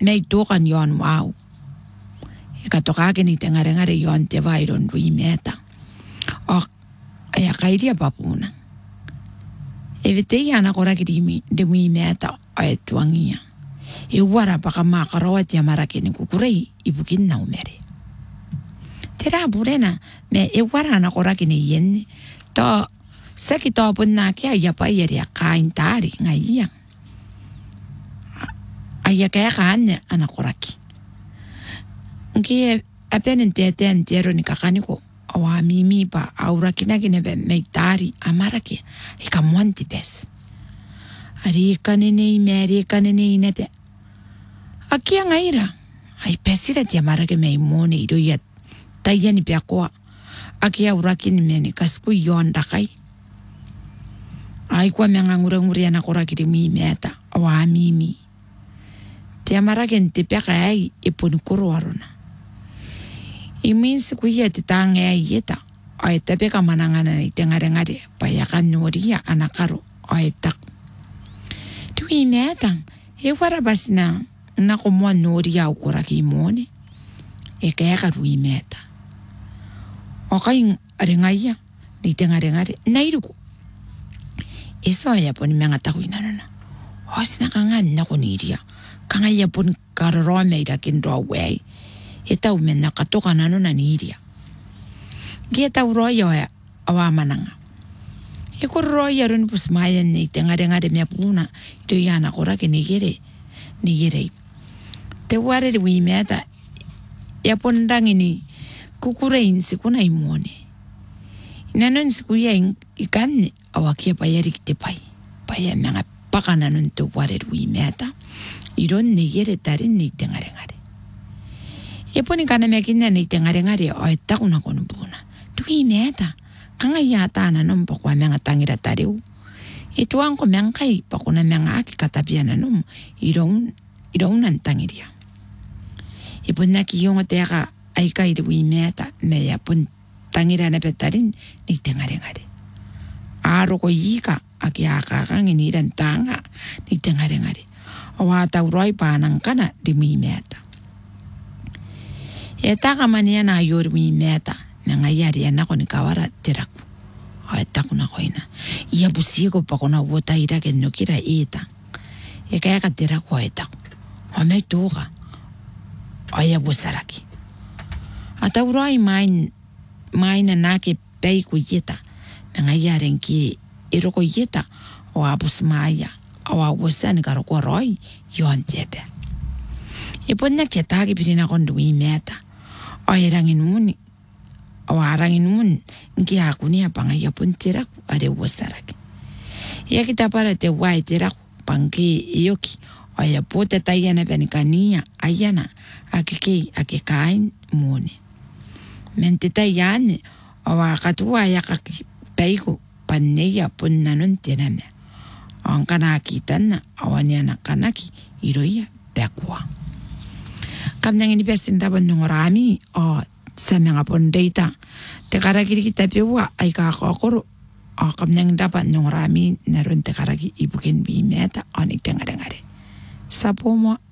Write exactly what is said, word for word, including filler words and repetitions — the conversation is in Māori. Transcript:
May tokan yon wow. Ikatokake ni tengare-ngare yon te vairon rui meta. O aya kairia papuna. Evite yana koraki di de mui meta ay tuangia. Iwara baka makarawat ya marakini kukurei ibukin na umere. Tera burena me iwara na koraki ni yen to sakito pun na kya ya pa yeri kain tari ngaya. Aya kaya kan ana koraki. Ngi apen tete entero ni kakaniko awa mimi pa aura kinagine be meitari amarake ikamwanti bes. Ari kanene meri kanene nebe. Akia ngaira ai pesira ti amarake me mone ido yet tayani pe akoa akia urakin meni kasku yon dakai. Ai kwa mengangura-ngura na koraki di mi meta awa mimi. Ti amarake nte pe kai iponi kurwarona. Imin kuya titang e yeta ay tabi ka manangana ni tengare-ngare payakan nuria anakaro ay tak. Tui metang e warabas na nakumwa nuria ukuraki mone e kaya ka rui meta. O kayong arengaya ni tengare-ngare nairuko. Iso ay po ni mga takoy na na. O sinakangan na ko niria kangaya po karorome irakin doorway. Ita umen nakatoka na no na niria. Kita uroyo ya awamananga. Iko royo ron pusmayan ni tengare-ngare mea puna ito yana korake nigere nigere. Te ware wi meta ya pondangi ni kukurein sikuna imone. Inanon sikuya ikan awakia payarik te pai. Paya mga pakana nun to ware wi meta. Iron nigere tarin ni tengare-ngare. Eponi kana mekinna ni tengare-ngare ay takuna kono puna. Tui meta kanga yata na nom pakwa menga tangira tariu. Itu angko mengkai pakuna menga aki katapia na nom irong irong nan tangiria. Ipon na kiyong teka ay kai tui meta meya pun tangira na petarin ni tengare-ngare. Aro ko yika aki akakang iniran tanga ni tengare-ngare. Awata uroi panang kana di mi meta. Eta kamania na yor mi meta nga yari na ko ni kawara tiraku. Ay taku na ko ina. Iya busigo pa ko na wota ira ken no kira ita. E kaya ka tiraku ay taku. Ame tuka. Ay busaraki. Ata uroi main main na nake pei ku yita. Nga yaren ki iro ko yita o abus maya. O abusan karo ko roi yon tebe. Ipon na ketagi pirina kon dui meta. O irangin muni. O arangin mun. Nki aku ni apanga ya pun tiraku ade wasaraki. Ya kita para te wai tiraku pangki yoki. O ya pote tayana penikania ayana. Akiki akikain muni. Mente tayane. O akatua ya kaki peiku paneya pun nanun tiname. O angkana akitan na awanya na kanaki iroya bekwa. Kam nang ini pesin dapat nungorami o sa mga pondita. Te karagi kita pewa ay kakakoro o kam nang dapat nungorami naroon te karagi ibukin bimeta o ni tengare-ngare. Sa po mo